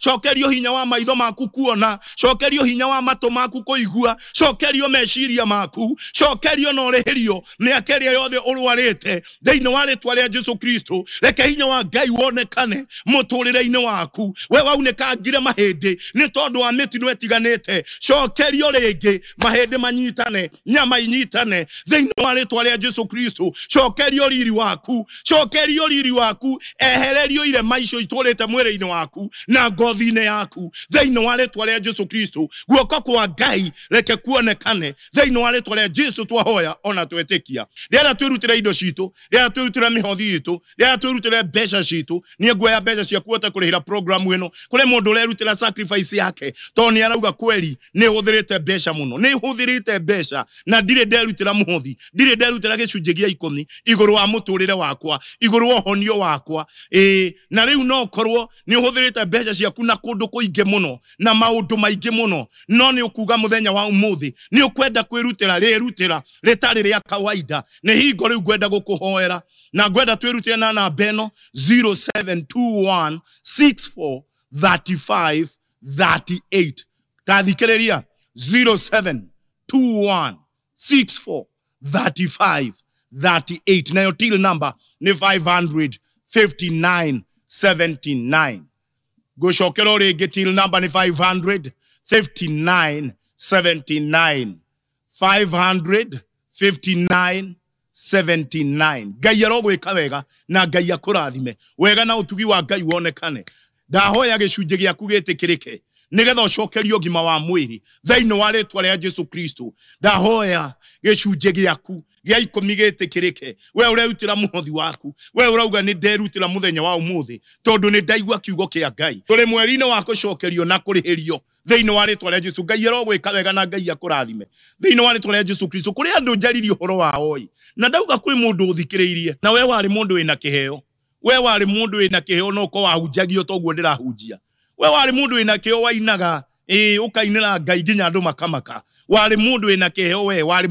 cokerio hinya wa maitho maku kuona, cokerio hinya wa mato maku kuigua, cokerio meciria maku, cokerio no reherio miaka iria yothe urwarite thiini wa ritwa ria Jesu Kristo. Reke hinya wa Ngai wonekane muturire-ini waku. We waunekangire mahindi ni tondu wa mitino etiganite, cokerio ringi mahindi manyitane, nyama inyitane thiini wa ritwa ria Jesu Kristo. Cokerio riri waku, cokerio riri waku, ehererio ire maicio iturite mwiri-ini waku na ngothi-ini yaku thiini wa ritwa ria Jesu Kristo. Guoko kwa Ngai reke kuonekane thiini wa ritwa ria Jesu twahoya ona twetikia. Rĩrĩa twirutire indo citu, rĩrĩa twirutire mihothi itu, rĩrĩa twirutire mbeca citu, nie nguoya mbeca ciaku wote kurihira program ino. Kuri mundu urerutira sacrifice yake to ni arauga kweli ni huthirite mbeca muno, ni huthirite mbeca na ndire nderutira muhothi, ndire nderutira gicunje gia 10 iguru wa muturire wakwa, iguru wa honio wakwa. Na riu no korwo ni huthirite mbeca ciaku na kundu kuinge muno na maundu maingi muno, no ni ukuga muthenya wa umuthi ni ukwenda kwirutira ritari ria kawaida. Ni hingo riu ngwenda gukuhoera na ngwenda twirutire na namba eno 0721643538. Tathikiriria 0721643538. na yo till number ni 55979. Gucokero ringi till number ni 55979. 55979. Ngai arogwika wega na Ngai akurathime wega na utugi wa Ngai wonekane. Ndahoya gicunje giaku gitikirike nigetha ucokerio gima wa mwiri thiini wa ritwa ria Jesu Kristo. Ndahoya gicunje giaku gia 10 gitikirike. We urerutira muhothi waku, we urauga ni nderutira muthenya wa umuthi tondu ni ndaigua kiugo kia Ngai. Turi mweri-ini wa gucokerio na kurihirio thiini wa ritwa ria Jesu. Ngai arogwika wega na Ngai akurathime thiini wa ritwa ria Jesu Kristo. Kuri andu njaririe uhoro wao na ndauga kwi mundu uthikiriirie na we wari mundu wina kiheo, we wari mundu wina kiheo no ko wahunjagio toguo ndirahunjia. We wari mundu wina kiheo wainaga ukainira Ngai nginya andu makamaka. Wari mundu wina kiheo, we wari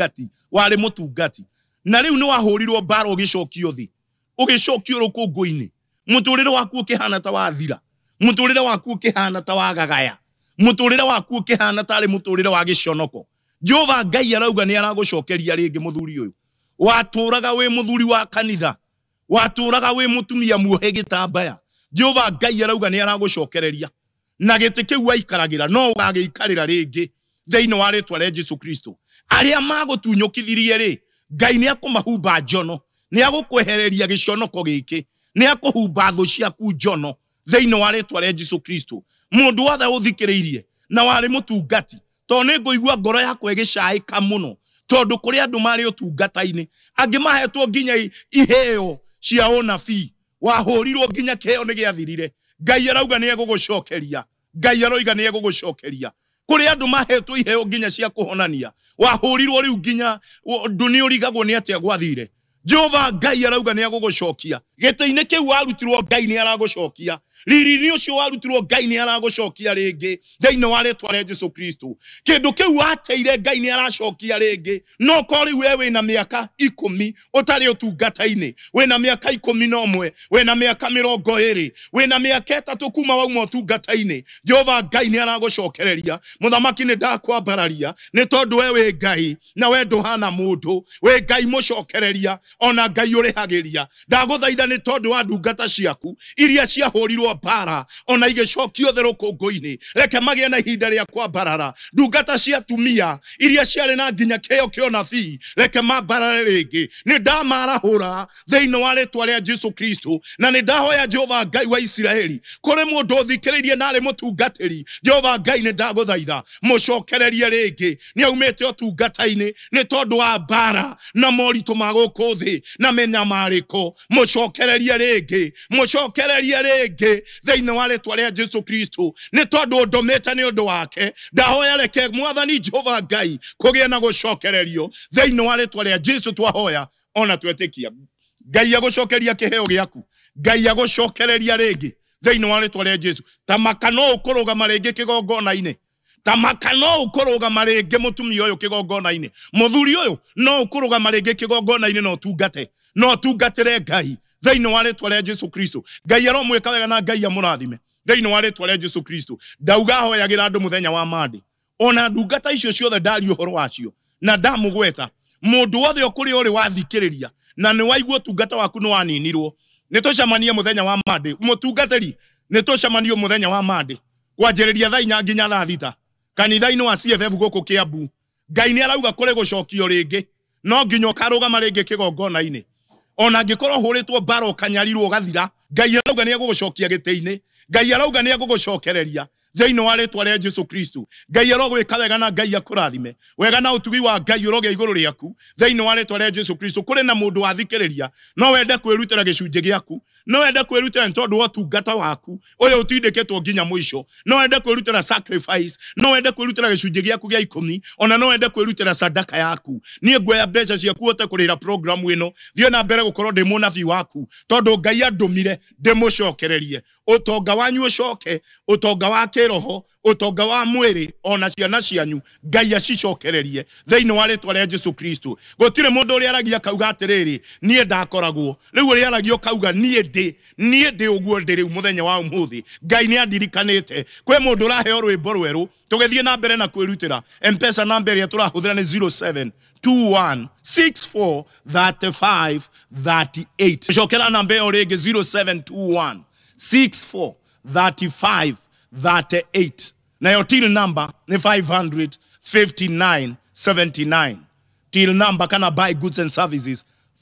mutungati na riu ni wahurirwo mbara ugicokio thi, ugicokio rukungu-ini. Muturire waku ukihana ta wathira, muturire waku ukihana ta wagagaya, muturire waku ukihana tari muturire wa giconoko. Jehova Ngai arauga ni aragucokeria ringi muthuri uyu. Waturaga we muthuri wa kanitha, waturaga we mutumia muohe gitambaya, Jehova Ngai arauga ni aragucokereria na giti kiu waikaragira no ugagiikarira ringi thiini wa ritwa ria Jesu Kristo. Aria magutunyukithirie ri Ngai ni akumahumba njono, ni agukwehereria giconoko giki, ni akuhumba thu ciaku njono thiini wa ritwa ria Jesu Kristo. Mundu wothe uthikiriirie na wari mutungati to ni nguigua ngoro yakwa igicaika muno tondu kuri andu mari utungata-ini angi mahetwo nginya iheo cia unabii, wahurirwo nginya kiheo ni giathirire. Ngai arauga ni egugucokeria, Ngai aroiga ni egugucokeria. Kuri andu mahetwo iheo nginya cia kuhonania, wahurirwo riu nginya nduni urigagwo ni atia gwathire. Jehova Ngai arauga ni agugucokia giti-ini kiu warutirwo, Ngai ni aragucokia riri-ini ucio warutirwo, Ngai ni aragucokia ringi thiini wa ritwa ria Jesu Kristo. Kindu kiu wateire, Ngai ni aracokia ringi. No ko riu we wina miaka 10 utari utungata-ini, wina miaka 11, wina miaka 20, wina miaka 3 kuma wauma utungata-ini, Jehova Ngai ni aragucokereria. Muthamaki ni ndakwambararia ni tondu we wi Ngai na we nduhana mundu, we Ngai mucokereria ona Ngai urihagiria. Ndaguthaitha ni tondu wa ndungata ciaku iria ciahurirwo mbara ona igicokio the rukungu-ini, reke magie na ihinda ria kwambarara. Ndungata cia tumia iria ciari na nginya kiheo kio nabii, reke mambarare ringi. Ni ndamarahura thiini wa ritwa ria Jesu Kristo na ni ndahoya Jehova Ngai wa Israeli kuri mundu uthikiririe nari mutungatiri. Jehova Ngai ni ndaguthaitha mucokererie ringi. Ni aumite utungata-ini ni tondu wa mbara na moritu maguku thi na menyamariko. Mucokererie ringi, mucokererie ringi thiini wa ritwa ria Jesu Kristo ni tondu ndomete ni undu wake. Ndahoya reke Mwathani Jehova Ngai kugie na gucokererio thiini wa ritwa ria Jesu twahoya ona twetikia. Ngai agucokeria kiheo giaku, Ngai agucokereria ringi thiini wa ritwa ria Jesu. Tamaka no ukurugama ringi kigongona-ini, tamaka no ukurugama ringi mutumia uyu kigongona-ini, muthuri uyu no ukurugama ringi kigongona-ini no tungatire Ngai thiini wa ritwa ria Jesu Kristo. Ngai aromwika wega na Ngai amurathime Thĩinĩ wa rĩĩtwa rĩa Jesu Kristo ndauga hoyagĩra andũ mũthenya wa Monday ona ndungata icio ciothe ndari ũhoro wacio na ndamũgweta mũndũ wothe ũkũrĩ ũrĩ wathikĩrĩria na nĩ waigua tungata waku nĩ waninirwo nĩtũcemanie mũthenya wa Monday mũtungatĩri nĩtũcemanie mũthenya wa Monday kwanjĩrĩria thaa 4 nginya thaa 6 kanitha-inĩ wa CFF gũkũ Kiambu. Ngai nĩ arauga kũrĩ gũcokio rĩngĩ no nginya ũkarũgama rĩngĩ kĩgongona-inĩ ona angĩkorwo hũrĩtwo mbara ũkanyarirwo gathira. Ngai arauga nĩ egũgũcokia gĩtĩ-inĩ. Ngai arauga nĩ egũgũcokereria thĩinĩ wa rĩĩtwa rĩa Jesu Kristo. Ngai arogwĩka wega na Ngai akũrathime wega na ũtugi wa Ngai ũrogĩa igũrũ rĩaku thĩinĩ wa rĩĩtwa rĩa Jesu Kristo. Kũrĩ na mũndũ wathikĩrĩria no wende kwĩrutĩra gĩcunjĩ gĩaku, no wende kwĩrutĩra tondũ wa tungata waku ũyũ ũtindĩkĩtwo nginya mũico, no wende kwĩrutĩra sacrifice, no wende kwĩrutĩra gĩcunjĩ gĩaku gĩa 10 ona no wende kwĩrutĩra sadaka yaku. Niĩ nguoya mbeca ciaku ũte kũrĩra program ĩno thiĩ na mbere gũkorwo ndĩ mũnabii waku tondũ Ngai andũmire ndĩmũcokererie ũtonga wanyu ũcoke, ũtonga wa kĩroho, ũtonga wa mwĩrĩ ona ciana cianyu Ngai acicokererie thĩinĩ wa rĩĩtwa rĩa Jesu Kristo. Gũtirĩ mũndũ ũrĩa aragia kauga atĩrĩrĩ niĩ ndakoragwo, rĩu ũrĩa aragio kauga niĩ ndĩ ũguo ndĩ rĩu mũthenya wa ũmũthĩ. Ngai nĩ andirikanĩte. Kwĩ mũndũ ũraheo rwĩmbo rwerũ tũgĩthiĩ na mbere na kwĩrutĩra. M-Pesa namba ĩrĩa tũrahũthĩra nĩ 0721643538. Cokera namba ĩyo rĩngĩ 0721643538. Nayo till number ni 55979. Till number kana buy goods and services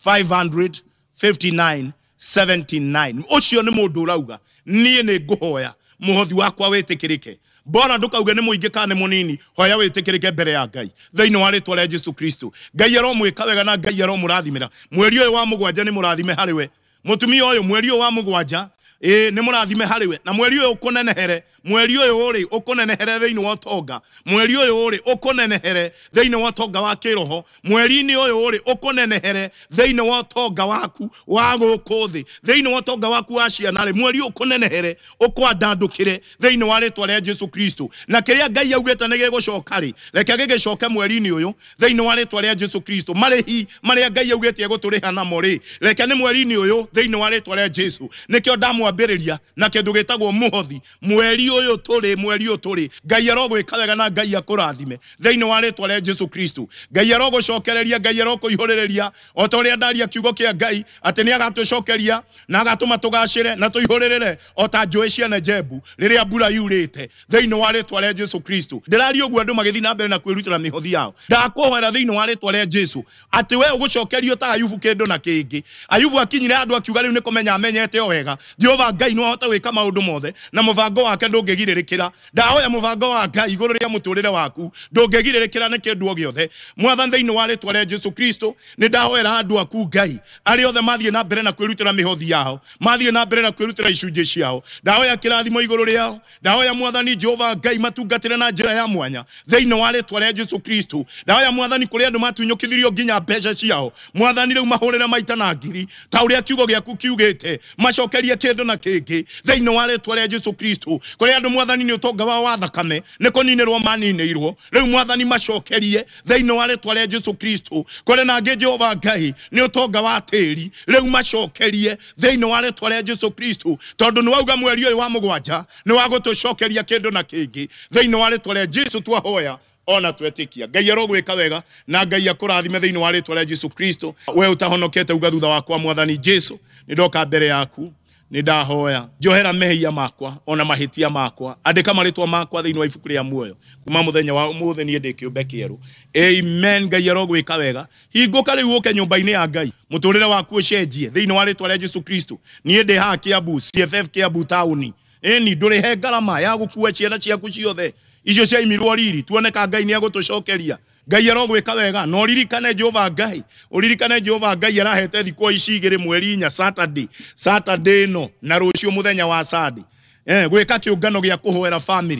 55979. Ucio ni mundu urauga nie ni nguhoya muhothi wakwa wĩtĩkĩrĩke. Bora ndukauge nĩ mũingĩ kana nĩ mũnini, hoya wĩtĩkĩrĩke mbere ya Ngai thĩinĩ wa rĩĩtwa rĩa Jesu Kristo. Ngai aromwĩka wega na Ngai aromũrathimĩra. Mweri ũyũ wa mũgwanja nĩ mũrathime harĩ we. Mũtumia ũyũ mweri ũyũ wa mũgwanja nĩ mũrathime harĩ we na mweri ũyũ ũkũnenehere, mweri ũyũ ũrĩ ũkũnenehere thĩinĩ wa ũtonga, mweri ũyũ ũrĩ ũkũnenehere thĩinĩ wa ũtonga wa kĩroho, mweri-inĩ ũyũ ũrĩ ũkũnenehere thĩinĩ wa ũtonga waku wa gũkũ thĩ, thĩinĩ wa ũtonga waku wa ciana rĩ, mweri ũkũnenehere ũkwandandũkĩre thĩinĩ wa rĩĩtwa rĩa Jesu Kristo. Na kĩrĩa Ngai augĩte nĩ gĩgũcoka rĩ, reke gĩgĩcoke mweri-inĩ ũyũ thĩinĩ wa rĩĩtwa rĩa Jesu Kristo. Marĩhi marĩa Ngai augĩte egũtũrĩha namo rĩ, reke nĩ mweri-inĩ ũyũ thĩinĩ wa rĩĩtwa rĩa Jesu. Nĩkĩo ndamwambĩrĩria na kĩndũ gĩtagwo mũhothi. Mweri ũyũ tũrĩ Ngai arogwĩka wega na Ngai akũrathime thĩinĩ wa rĩĩtwa rĩa Jesu Kristo. Ngai arogũcokereria, Ngai arokũihũrĩrĩria o ta ũrĩa ndaria kiugo kĩa Ngai atĩ nĩ agatũcokeria na agatũma tũgacĩre na tũihũrĩrĩre o ta njũĩ cia Negebu rĩrĩa mbura yurĩte thĩinĩ wa rĩĩtwa rĩa Jesu Kristo. Ndĩraria ũguo andũ magĩthiĩ na mbere na kwĩrutĩra mĩhothi yao. Ndakũhoera thĩinĩ wa rĩĩtwa rĩa Jesu atĩ we ũgũcokerio ta Ayubu kĩndũ na kĩngĩ. Ayubu akinyire andũ akiuga rĩu nĩ kũmenya amenyete o wega Jehova Ngai no ahote gwĩka maũndũ mothe na mũbango wake ndũngĩgirĩrĩkĩra. Ndahoya mũbango wa Ngai igũrũ rĩa mũtũrĩre waku ndũngĩgirĩrĩkĩra nĩ kĩndũ o gĩothe. Mwathani thĩinĩ wa rĩĩtwa rĩa Jesu Kristo nĩ ndahoera andũ aku Ngai arĩa othe mathiĩ na mbere na kwĩrutĩra mĩhothi yao, mathiĩ na mbere na kwĩrutĩra icunjĩ ciao. Ndahoya kĩrathimo igũrũ rĩao, ndahoya Mwathani Jehova Ngai matungatĩre na njĩra ya mwanya thĩinĩ wa rĩĩtwa rĩa Jesu Kristo. Ndahoya Mwathani kũrĩ andũ matunyũkithirio nginya mbeca ciao, Mwathani rĩu mahũrĩre maita na ngiri ta ũrĩa kiugo gĩaku kiugĩte, macokerie kĩndũ na kĩngĩ thĩinĩ wa rĩĩtwa rĩa Jesu Kristo. Kũrĩ andũ Mwathani nĩ ũtonga wao wa thakame nĩ kũninĩrwo maninĩirwo, rĩu Mwathani macokerie thĩinĩ wa rĩĩtwa rĩa Jesu Kristo. Kũrĩ na angĩ Jehova Ngai nĩ ũtonga wa tĩĩri, rĩu macokerie thĩinĩ wa rĩĩtwa rĩa Jesu Kristo, tondũ nĩ wauga mweri ũyũ wa mũgwanja nĩ wa gũtũcokeria kĩndũ na kĩngĩ thĩinĩ wa rĩĩtwa rĩa Jesu twahoya ona twetĩkia. Ngai arogwĩka wega na Ngai akũrathime thĩinĩ wa rĩĩtwa rĩa Jesu Kristo. We ũtahonokete uga thutha wakwa Mwathani Jesu, nĩ ndoka mbere yaku nĩ ndahoya njohera mehia makwa ona mahĩtia makwa, andĩka marĩtwa makwa thĩinĩ wa ibuku rĩa muoyo kuma mũthenya wa ũmũthĩ niĩ ndĩ kĩũmbe kĩerũ. Amen. Ngai arogwĩka wega. Hingũka rĩu ũke nyũmba-inĩ ya Ngai, mũtũrĩre waku ũcenjie thĩinĩ wa rĩĩtwa rĩa Jesu Kristo. Niĩ ndĩ haha Kiambu CFF Kiambu taũni, ĩni ndũrĩhe ngarama ya gũkua ciana ciaku ciothe icio ciaimirwo riri, tuoneka Ngai nĩ agũtũcokeria. Ngai arogwĩka wega no ririkane Jehova Ngai, ũririkane Jehova Ngai arahete thikũ ici 2 mweri 4 Saturday no na rũciũ mũthenya wa Sunday gwĩka kĩũngano gĩa kũhoera family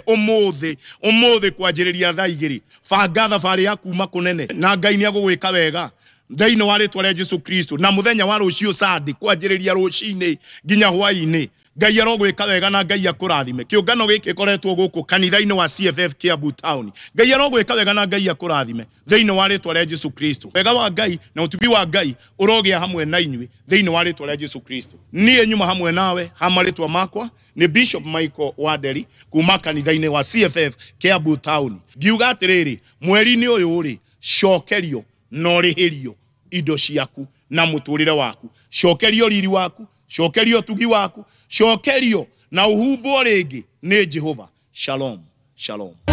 ũmũthĩ kwanjĩrĩria thaa 2. Banga thabarĩ ya kuma kũnene na Ngai nĩ agũgwĩka wega thĩinĩ wa rĩĩtwa rĩa Jesu Kristo. Na mũthenya wa rũciũ Sunday kwanjĩrĩria rũcinĩ nginya hwaĩ-inĩ Ngai arogwika wega na Ngai akurathime. Kiungano giki koretwo guku kanitha-ini wa CFF Kiambu Town. Ngai arogwika wega na Ngai akurathime thiini wa ritwa ria Jesu Kristo. Wega wa Ngai na utugi wa Ngai urogia hamwe na inyui thiini wa ritwa ria Jesu Kristo. Nie nyuma hamwe nawe hamaritwa makwa ni Bishop Michael Waderi kuma kanitha-ini wa CFF Kiambu Town. Ngiuga atiriri mweri-ini uyu ri cokerio no rihirio indo ciaku na muturire waku. Cokerio riri waku, cokerio tugi waku, cokerio na uhumbo ringi ni Jehova. Shalom, shalom.